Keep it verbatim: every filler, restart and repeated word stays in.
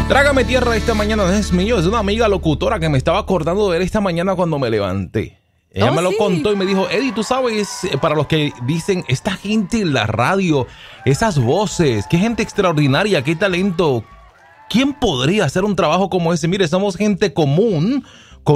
Trágame tierra esta mañana, no es mío, es una amiga locutora que me estaba acordando de él esta mañana cuando me levanté. Ella Oh, me lo sí. contó y me dijo, Eddie, tú sabes, para los que dicen, esta gente en la radio, esas voces, qué gente extraordinaria, qué talento. ¿Quién podría hacer un trabajo como ese? Mire, somos gente común,